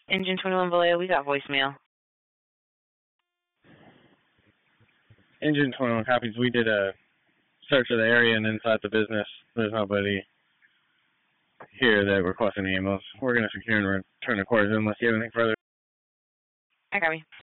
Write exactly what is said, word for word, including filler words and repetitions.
Engine twenty-one Vallejo, we got voicemail. Engine twenty-one copies. We did a search of the area and inside the business. There's nobody here that requested an ambulance. We're going to secure and return the quarters unless you have anything further. I got me.